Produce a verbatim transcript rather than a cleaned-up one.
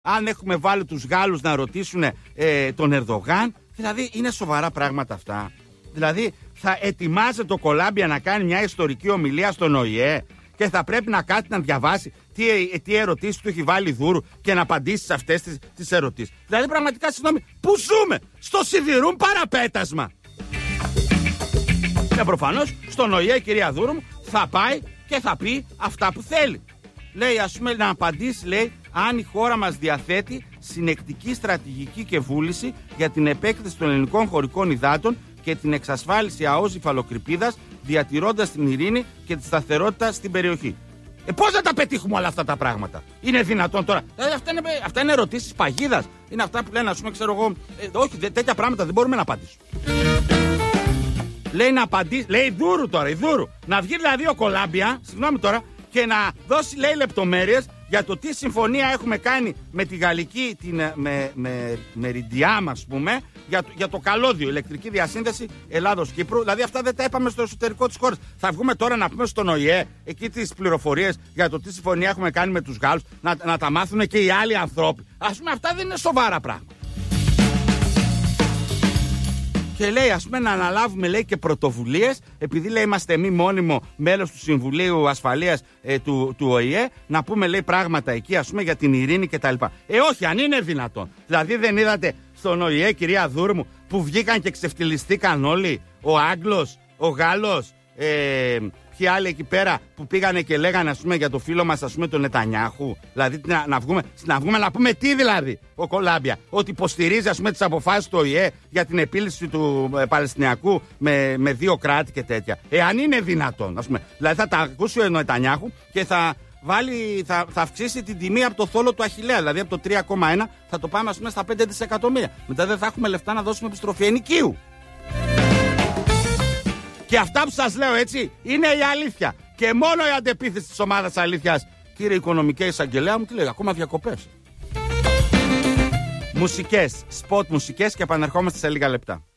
αν έχουμε βάλει τους Γάλλους να ρωτήσουν ε, τον Ερδογάν. Δηλαδή είναι σοβαρά πράγματα αυτά. Δηλαδή θα ετοιμάζεται ο Κολάμπια να κάνει μια ιστορική ομιλία στον Ο Η Ε και θα πρέπει να κάτσει να διαβάσει τι, ε, τι ερωτήσεις του έχει βάλει Δούρου και να απαντήσει σε αυτές τις, τις ερωτήσεις. Δηλαδή πραγματικά συγγνώμη, πού ζούμε? Στο σιδηρούν παραπέτασμα. Και προφανώς στον Ο Η Ε η κυρία Δούρου θα πάει και θα πει αυτά που θέλει. Λέει, ας πούμε, να απαντήσει, λέει, αν η χώρα μας διαθέτει συνεκτική στρατηγική και βούληση για την επέκταση των ελληνικών χωρικών υδάτων και την εξασφάλιση ΑΟΣ υφαλοκρηπίδας, διατηρώντας την ειρήνη και τη σταθερότητα στην περιοχή. Ε, πώς θα τα πετύχουμε όλα αυτά τα πράγματα? Είναι δυνατόν τώρα? Δηλαδή, αυτά είναι, αυτά είναι ερωτήσεις παγίδας. Είναι αυτά που λένε, ας πούμε, ξέρω εγώ. Ε, όχι, δε, τέτοια πράγματα δεν μπορούμε να απαντήσουμε. Λέει να απαντήσει, λέει η Δούρου τώρα, η Δούρου. Να βγει δηλαδή ο Κολάμπια, συγγνώμη τώρα, και να δώσει, λέει, λεπτομέρειες για το τι συμφωνία έχουμε κάνει με τη γαλλική, την με, με, Μεριντιάμ, ας πούμε, για, για το καλώδιο, ηλεκτρική διασύνδεση Ελλάδος-Κύπρου. Δηλαδή αυτά δεν τα είπαμε στο εσωτερικό της χώρας. Θα βγούμε τώρα να πούμε στον Ο Η Ε εκεί τις πληροφορίες για το τι συμφωνία έχουμε κάνει με τους Γάλλους, να, να τα μάθουν και οι άλλοι ανθρώποι. Ας πούμε, αυτά δεν είναι σοβαρά πράγματα. Και λέει, ας πούμε, να αναλάβουμε, λέει, και πρωτοβουλίες, επειδή, λέει, είμαστε εμείς μόνιμο μέλος του Συμβουλίου Ασφαλείας ε, του, του Ο Η Ε, να πούμε, λέει, πράγματα εκεί, ας πούμε, για την ειρήνη κτλ. Ε, όχι, αν είναι δυνατόν. Δηλαδή, δεν είδατε στον Ο Η Ε, κυρία Δούρμου, που βγήκαν και ξεφτυλιστήκαν όλοι? Ο Άγγλος, ο Γάλλος, ε, ποιοι άλλοι εκεί πέρα που πήγανε και λέγανε, ας πούμε, για το φίλο μας, ας πούμε, τον Νετανιάχου. Δηλαδή να, να, βγούμε, να βγούμε να πούμε τι, δηλαδή, ο Κολάμπια? Ότι υποστηρίζει, ας πούμε, τις αποφάσεις του Ο Η Ε για την επίλυση του ε, Παλαιστινιακού με, με δύο κράτη και τέτοια. Εάν είναι δυνατόν, ας πούμε. Δηλαδή θα τα ακούσει ο Νετανιάχου και θα, βάλει, θα, θα αυξήσει την τιμή από το θόλο του Αχιλλέα. Δηλαδή από το τρία κόμμα ένα θα το πάμε, ας πούμε, στα πέντε δισεκατομμύρια. Μετά δεν θα έχουμε λεφτά να δώσουμε επιστροφή ενοικίου. Και αυτά που σας λέω, έτσι, είναι η αλήθεια. Και μόνο η αντεπίθεση της ομάδας αλήθειας, κύριε Οικονομικέ Εισαγγελέα μου, τι λέει, ακόμα διακοπές. Μουσικές, σποτ μουσικές, και επανερχόμαστε σε λίγα λεπτά.